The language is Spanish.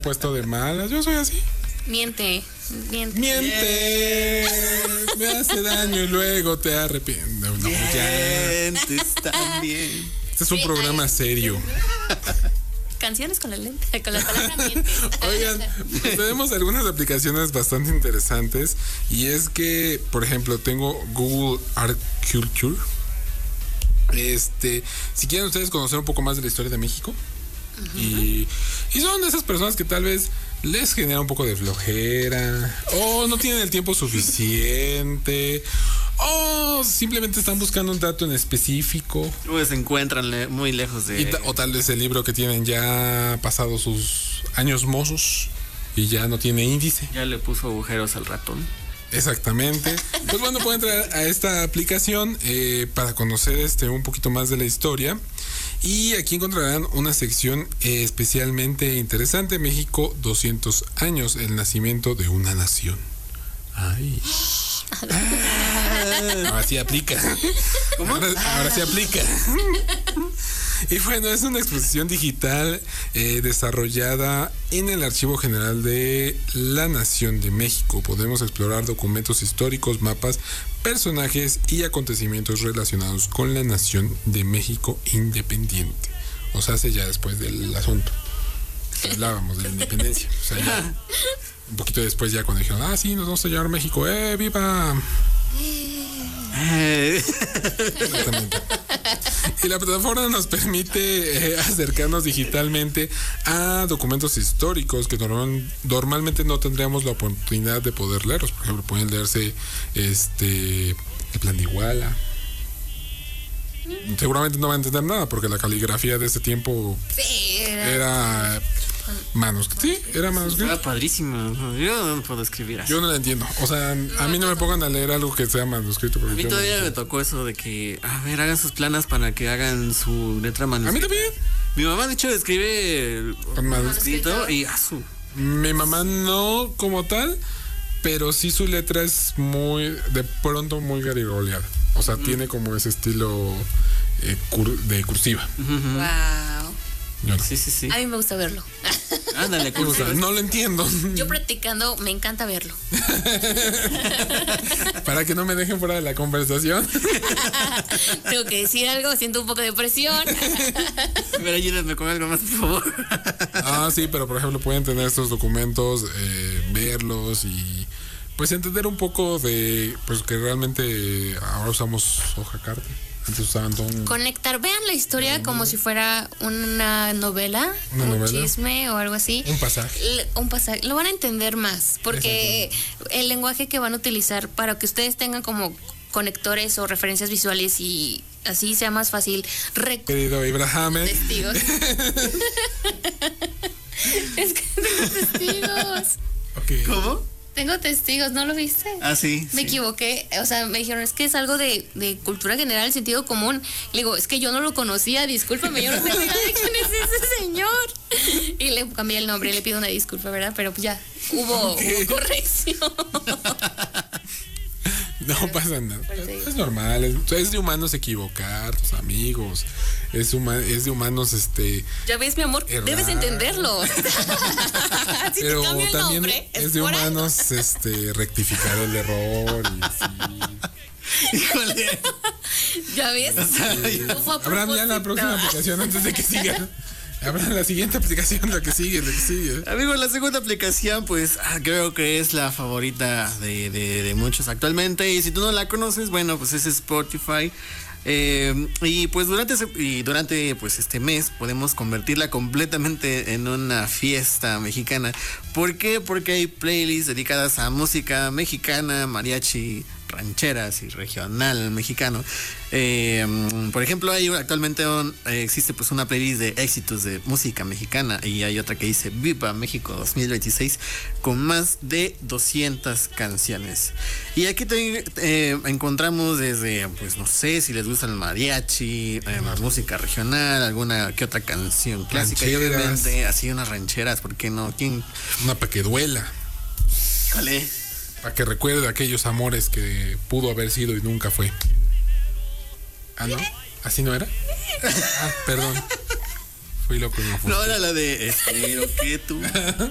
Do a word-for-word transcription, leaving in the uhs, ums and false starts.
puesto de malas, yo soy así. Miente, miente. Miente, me hace daño y luego te arrepientes. No, no, ya. Mientes también. Este es un Sí, programa ay. serio. Canciones con la lente, con la palabra mientes. Oigan, pues tenemos algunas aplicaciones bastante interesantes y es que, por ejemplo, tengo Google Art Culture. Este, si quieren ustedes conocer un poco más de la historia de México, uh-huh. y, y son de esas personas que tal vez les genera un poco de flojera o no tienen el tiempo suficiente o simplemente están buscando un dato en específico, pues se encuentran le- muy lejos de... y ta- o tal vez el libro que tienen ya pasado sus años mozos y ya no tiene índice. Ya le puso agujeros al ratón. Exactamente. Pues bueno, pueden entrar a esta aplicación eh, para conocer este un poquito más de la historia. Y aquí encontrarán una sección eh, especialmente interesante: México, doscientos años, el nacimiento de una nación. Ay. Ah, ahora sí aplica. ¿Cómo? Ahora, ahora sí aplica. Y bueno, es una exposición digital eh, desarrollada en el Archivo General de la Nación de México. Podemos explorar documentos históricos, mapas, personajes y acontecimientos relacionados con la Nación de México independiente. O sea, hace ya después del asunto. Hablábamos de la independencia. O sea, ya un poquito después, ya cuando dijeron, ah, sí, nos vamos a llevar a México, ¡eh, viva! Exactamente. Y la plataforma nos permite eh, acercarnos digitalmente a documentos históricos que normal, normalmente no tendríamos la oportunidad de poder leerlos. Por ejemplo, pueden leerse este el Plan de Iguala. Seguramente no van a entender nada porque la caligrafía de ese tiempo Sí, era... era manuscrito. Sí, era manuscrito. Era padrísimo. Yo no puedo escribir así. Yo no la entiendo. O sea, a mí no me pongan a leer algo que sea manuscrito. A Porque mí yo todavía no me sé. tocó eso de que, a ver, hagan sus planas para que hagan su letra A mí manuscrita. también. Mi mamá, de hecho, escribe Con manuscrito y a su... Mi mamá no como tal, pero sí su letra es muy, de pronto muy garigoleada. O sea, mm. tiene como ese estilo eh, cur, de cursiva. Uh-huh. Wow. Yo no. Sí, sí, sí. A mí me gusta verlo. Ándale, O sea, no lo entiendo. Yo practicando, me encanta verlo. Para que no me dejen fuera de la conversación. Tengo que decir algo, siento un poco de presión. Pero ayúdame con algo más, por favor. Ah, sí, pero por ejemplo pueden tener estos documentos, eh, verlos y pues entender un poco de, pues que realmente ahora usamos hoja carta. Antes usaban don... Conectar, vean la historia como si fuera una novela, Una un novela. chisme o algo así. Un pasaje. L- Un pasaje, lo van a entender más, porque el lenguaje que van a utilizar para que ustedes tengan como conectores o referencias visuales y así sea más fácil rec- Querido Ibrahim. testigos. Es que tengo testigos. Okay. ¿Cómo? Tengo testigos, ¿no lo viste? Ah, sí. Me sí. equivoqué, o sea, me dijeron, es que es algo de, de cultura general, sentido común. Le digo, es que yo no lo conocía, discúlpame, yo no tengo idea de quién es ese señor. Y le cambié el nombre, le pido una disculpa, ¿verdad? Pero pues ya, hubo, Okay. hubo corrección. No pasa nada. Parece- Es normal, es, es de humanos equivocar, tus amigos. Es, huma- es de humanos, este. Ya ves, mi amor, Errar. debes entenderlo. Si Pero te cambio el también nombre, es de por algo. humanos, este, rectificar el error y sí. Híjole. Ya ves. No fue a Habrán ya la propósito. próxima aplicación antes de que siga. Habrán la siguiente aplicación, la que sigue, la que sigue. Amigos, la segunda aplicación, pues ah, creo que es la favorita de, de, de muchos actualmente. Y si tú no la conoces, bueno, pues es Spotify. Eh, y pues durante ese- y durante pues este mes podemos convertirla completamente en una fiesta mexicana. ¿Por qué? Porque hay playlists dedicadas a música mexicana, mariachi, rancheras y regional mexicano. Eh, por ejemplo, hay actualmente un- eh, existe pues una playlist de éxitos de música mexicana y hay otra que dice Viva México dos mil veintiséis con más de doscientas canciones. Y aquí te- eh, encontramos desde, pues no sé, si les gusta el mariachi, eh, la música regional, alguna que otra canción clásica y Rancheras. obviamente así unas rancheras, ¿por qué no? ¿Quién? Una pa' que duela. Jale. Para que recuerde aquellos amores que pudo haber sido y nunca fue. Ah, ¿no? ¿Así no era? Ah, perdón. Fui loco y me No, era la de espero que tú